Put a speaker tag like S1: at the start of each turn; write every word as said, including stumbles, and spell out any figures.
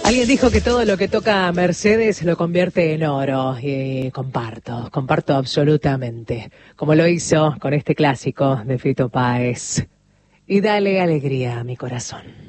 S1: Alguien dijo que todo lo que toca Mercedes lo convierte en oro, y comparto, comparto absolutamente, como lo hizo con este clásico de Fito Páez. Y dale alegría a mi corazón.